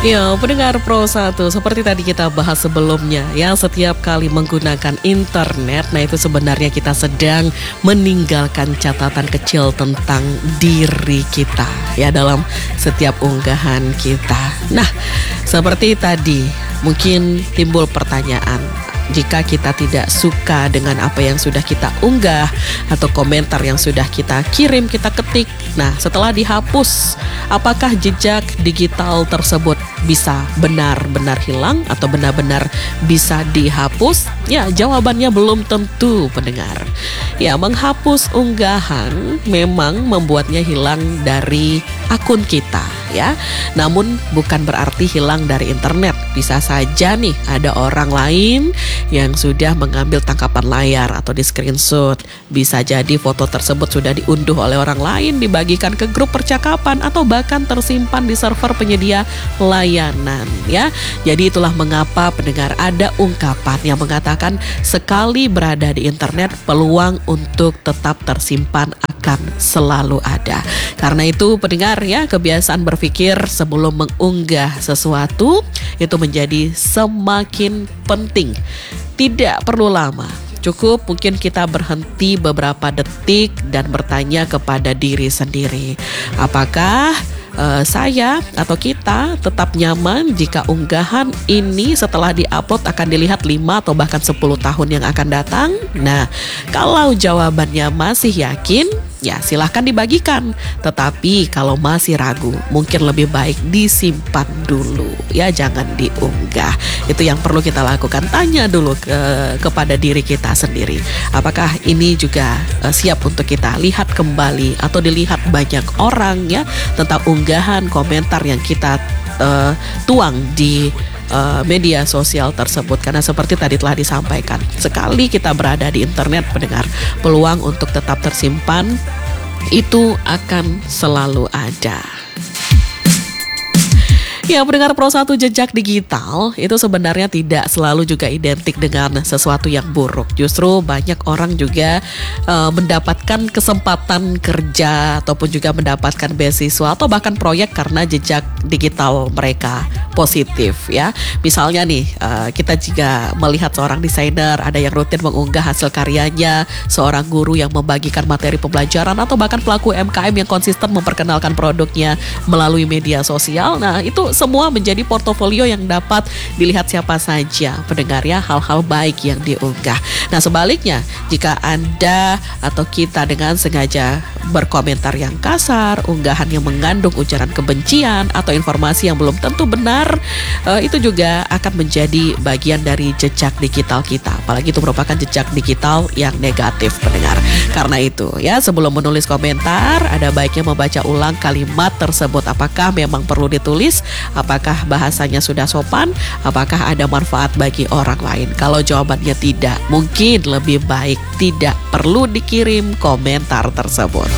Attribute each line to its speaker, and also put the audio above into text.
Speaker 1: Ya, pendengar Pro 1, seperti tadi kita bahas sebelumnya, ya setiap kali menggunakan internet, nah itu sebenarnya kita sedang meninggalkan catatan kecil tentang diri kita, ya dalam setiap unggahan kita. Nah, seperti tadi, mungkin timbul pertanyaan, jika kita tidak suka dengan apa yang sudah kita unggah atau komentar yang sudah kita kirim, kita ketik, nah setelah dihapus, apakah jejak digital tersebut bisa benar-benar hilang atau benar-benar bisa dihapus? Ya, jawabannya belum tentu, pendengar. Ya, menghapus unggahan memang membuatnya hilang dari akun kita, ya. Namun bukan berarti hilang dari internet. Bisa saja nih ada orang lain yang sudah mengambil tangkapan layar atau di screenshot. Bisa jadi foto tersebut sudah diunduh oleh orang lain, dibagikan ke grup percakapan atau bahkan tersimpan di server penyedia layanan, ya. Jadi itulah mengapa, pendengar, ada ungkapan yang mengatakan sekali berada di internet, peluang untuk tetap tersimpan akan selalu ada. Karena itu, pendengar, ya, kebiasaan berpikir sebelum mengunggah sesuatu itu menjadi semakin penting. Tidak perlu lama, cukup mungkin kita berhenti beberapa detik dan bertanya kepada diri sendiri, apakah saya atau kita tetap nyaman jika unggahan ini setelah diupload akan dilihat 5 atau bahkan 10 tahun yang akan datang? Nah, kalau jawabannya masih yakin, ya silahkan dibagikan. Tetapi kalau masih ragu, mungkin lebih baik disimpan dulu, ya, jangan diunggah. Itu yang perlu kita lakukan. Tanya dulu kepada diri kita sendiri, apakah ini juga siap untuk kita lihat kembali atau dilihat banyak orang, ya, tentang unggahan komentar yang kita tuang di media sosial tersebut. Karena seperti tadi telah disampaikan, sekali kita berada di internet, pendengar, peluang untuk tetap tersimpan itu akan selalu ada. Ya, pendengar Pro 1, jejak digital itu sebenarnya tidak selalu juga identik dengan sesuatu yang buruk. Justru banyak orang juga mendapatkan kesempatan kerja ataupun juga mendapatkan beasiswa atau bahkan proyek karena jejak digital mereka positif, ya. Misalnya nih, kita juga melihat seorang desainer ada yang rutin mengunggah hasil karyanya, seorang guru yang membagikan materi pembelajaran, atau bahkan pelaku UMKM yang konsisten memperkenalkan produknya melalui media sosial. Nah, itu semua menjadi portofolio yang dapat dilihat siapa saja, pendengar, ya, hal-hal baik yang diunggah. Nah, sebaliknya, jika Anda atau kita dengan sengaja berkomentar yang kasar, unggahan yang mengandung ujaran kebencian atau informasi yang belum tentu benar, itu juga akan menjadi bagian dari jejak digital kita. Apalagi itu merupakan jejak digital yang negatif, pendengar. Karena itu, ya, sebelum menulis komentar, ada baiknya membaca ulang kalimat tersebut. Apakah memang perlu ditulis? Apakah bahasanya sudah sopan? Apakah ada manfaat bagi orang lain? Kalau jawabannya tidak, mungkin lebih baik tidak perlu dikirim komentar tersebut.